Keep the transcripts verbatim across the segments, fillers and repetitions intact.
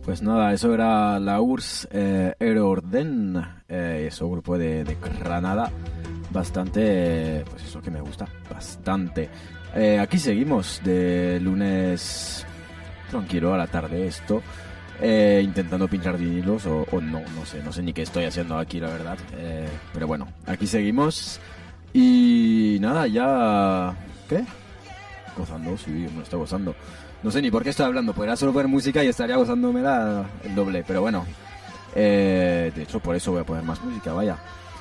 Pues nada, eso era la U R S S eh, Erorden, eh, eso grupo de, de Granada, bastante, pues eso que me gusta, bastante. Eh, aquí seguimos de lunes tranquilo a la tarde esto, eh, intentando pinchar vinilos o, o no, no sé, no sé ni qué estoy haciendo aquí la verdad, eh, pero bueno, aquí seguimos y nada, ya... ¿Qué? Gozando, sí, me estoy gozando. No sé ni por qué estoy hablando, podría solo poner música y estaría gozándome el doble, pero bueno. Eh, de hecho, por eso voy a poner más música, vaya.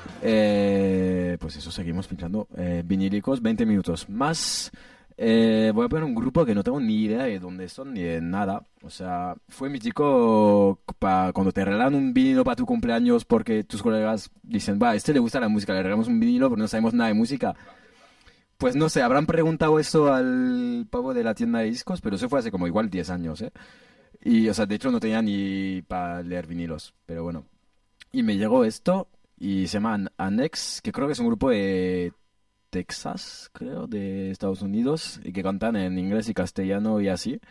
Eh, pues eso, seguimos pinchando eh, vinílicos, veinte minutos más. Eh, voy a poner un grupo que no tengo ni idea de dónde son ni de nada. O sea, fue mítico pa, cuando te regalan un vinilo para tu cumpleaños porque tus colegas dicen, va, a este le gusta la música, le regalamos un vinilo pero no sabemos nada de música. Pues no sé, habrán preguntado eso al pavo de la tienda de discos, pero eso fue hace como igual diez años, ¿eh? Y, o sea, de hecho no tenía ni para leer vinilos, pero bueno. Y me llegó esto y se llama An- Annex, que creo que es un grupo de Texas, creo, de Estados Unidos, y que cantan en inglés y castellano y así.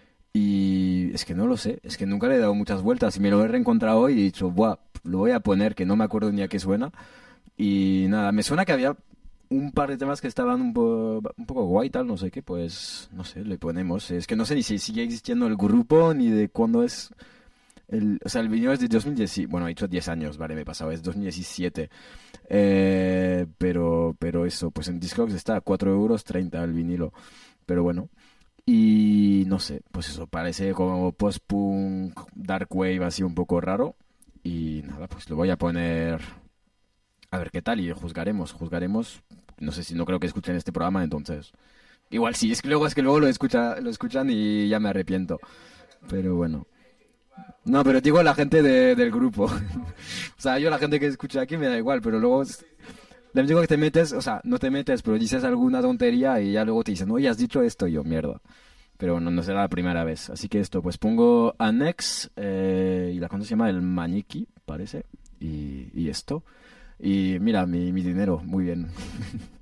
Y es que no lo sé, es que nunca le he dado muchas vueltas y me lo he reencontrado hoy y he dicho, buah, lo voy a poner, que no me acuerdo ni a qué suena. Y nada, me suena que había un par de temas que estaban un, po- un poco guay tal, no sé qué, pues no sé, le ponemos. Es que no sé ni si sigue existiendo el grupo ni de cuándo es el... O sea, el vinilo es de dos mil diez, bueno, he dicho diez años, vale, me he pasado, es dos mil diecisiete. Eh, pero, pero eso, pues en Discogs está a cuatro euros treinta el vinilo. Pero bueno, y no sé, pues eso, parece como post-punk, dark wave así un poco raro. Y nada, pues lo voy a poner a ver qué tal y juzgaremos, juzgaremos. No sé si no creo que escuchen este programa, entonces. Igual sí, es que luego es que luego lo escucha, lo escuchan y ya me arrepiento. Pero bueno. No, pero digo la gente de- del grupo. O sea, yo la gente que escucha aquí me da igual, pero luego es- le digo que te metes, o sea, no te metes, pero dices alguna tontería y ya luego te dicen, oye, has dicho esto y yo, mierda. Pero bueno, no será la primera vez. Así que esto, pues pongo Annex eh, y la canción se llama El Maniquí, parece. Y, y esto. Y mira, mi, mi dinero, muy bien.